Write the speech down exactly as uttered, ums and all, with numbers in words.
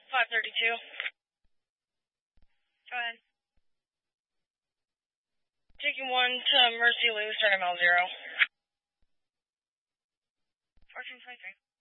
five thirty-two. Go ahead. Taking one to Mercy Lou, starting mile zero. fourteen twenty-three.